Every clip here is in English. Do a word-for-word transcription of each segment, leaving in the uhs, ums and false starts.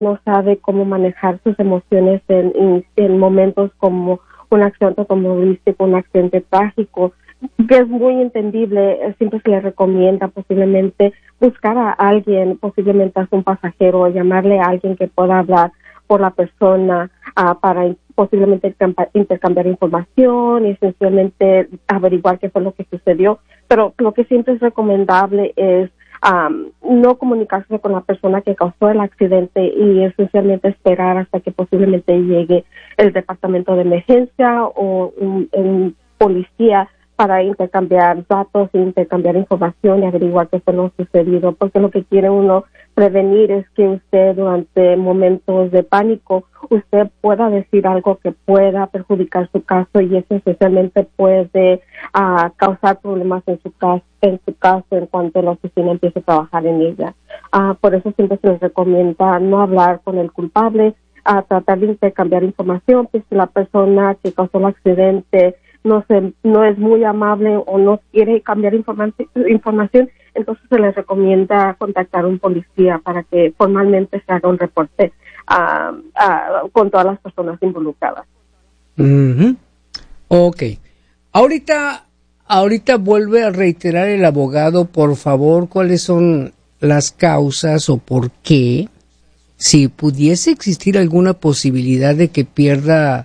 no sabe cómo manejar sus emociones en, en, en momentos como un accidente automovilístico, un accidente trágico, que es muy entendible. Siempre se le recomienda posiblemente buscar a alguien, posiblemente a un pasajero, llamarle a alguien que pueda hablar por la persona uh, para posiblemente intercambiar información y esencialmente averiguar qué fue lo que sucedió. Pero lo que siempre es recomendable es um, no comunicarse con la persona que causó el accidente y esencialmente esperar hasta que posiblemente llegue el departamento de emergencia o un, un policía para intercambiar datos, intercambiar información y averiguar qué fue lo sucedido, porque lo que quiere uno prevenir es que usted durante momentos de pánico usted pueda decir algo que pueda perjudicar su caso y eso especialmente puede uh, causar problemas en su caso, en su caso en cuanto la oficina empiece a trabajar en ella. Uh, por eso siempre se les recomienda no hablar con el culpable, uh, tratar de intercambiar información, pues si la persona que causó el accidente no se, no es muy amable o no quiere cambiar informa- información, entonces se les recomienda contactar a un policía para que formalmente se haga un reporte uh, uh, con todas las personas involucradas. Uh-huh. Ok. Ahorita, ahorita vuelve a reiterar el abogado, por favor, cuáles son las causas o por qué, si pudiese existir alguna posibilidad de que pierda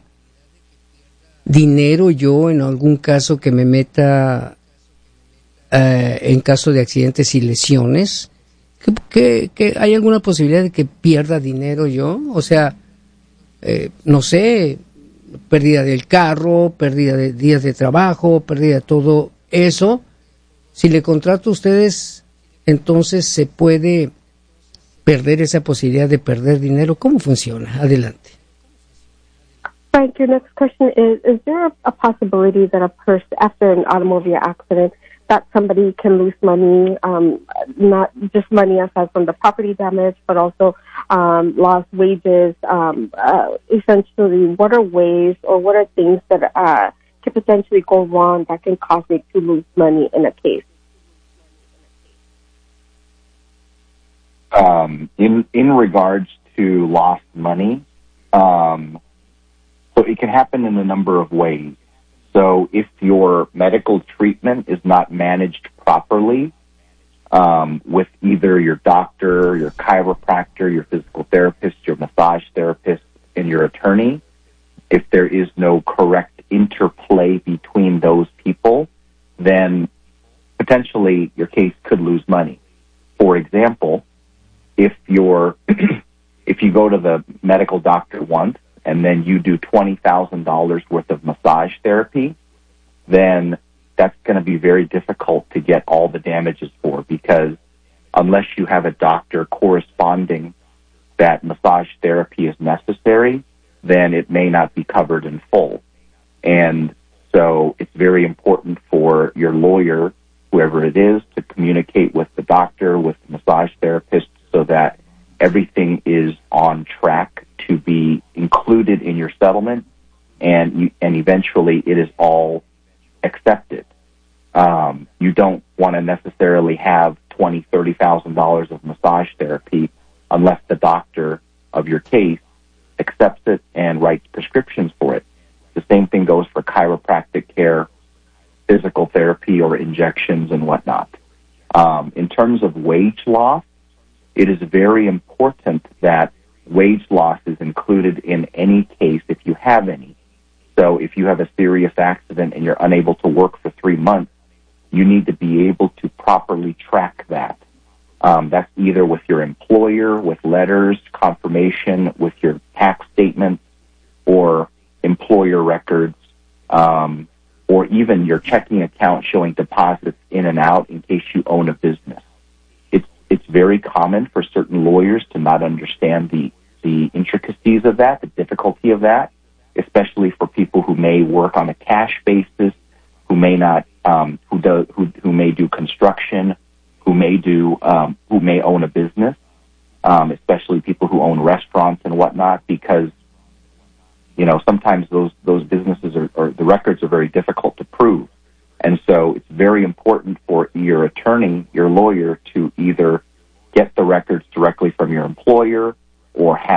dinero yo en algún caso que me meta eh, en caso de accidentes y lesiones, que, que, que hay alguna posibilidad de que pierda dinero yo, o sea, eh, no sé, pérdida del carro, pérdida de días de trabajo, pérdida de todo eso. Si le contrato a ustedes, entonces se puede perder esa posibilidad de perder dinero. ¿Cómo funciona? Adelante. Frank, your next question is, is there a possibility that a person, after an automobile accident, that somebody can lose money, um, not just money aside from the property damage, but also um, lost wages? Um, uh, essentially, what are ways or what are things that uh, can potentially go wrong that can cause me to lose money in a case? Um, in in regards to lost money, um, so it can happen in a number of ways. So if your medical treatment is not managed properly um, with either your doctor, your chiropractor, your physical therapist, your massage therapist, and your attorney, if there is no correct interplay between those people, then potentially your case could lose money. For example, if you're if you go to the medical doctor once and then you do twenty thousand dollars worth of massage therapy, then that's going to be very difficult to get all the damages for, because unless you have a doctor corresponding that massage therapy is necessary, then it may not be covered in full. And so it's very important for your lawyer, whoever it is, to communicate with the doctor, with the massage therapist, so that everything is on track to be included in your settlement, and you, and eventually it is all accepted. Um, you don't want to necessarily have twenty, thirty thousand dollars of massage therapy unless the doctor of your case accepts it and writes prescriptions for it. The same thing goes for chiropractic care, physical therapy, or injections and whatnot. Um, in terms of wage loss, it is very important that wage loss is included in any case if you have any. So if you have a serious accident and you're unable to work for three months, you need to be able to properly track that. Um, that's either with your employer, with letters, confirmation, with your tax statements, or employer records, um, or even your checking account showing deposits in and out in case you own a business. It's it's very common for certain lawyers to not understand the, the intricacies of that, the difficulty of that, especially for people who may work on a cash basis, who may not, um, who do, who who may do construction, who may do, um, who may own a business, um, especially people who own restaurants and whatnot, because you know sometimes those those businesses are, or the records are very difficult to prove, and so it's very important for your attorney, your lawyer, to either get the records directly from your employer or have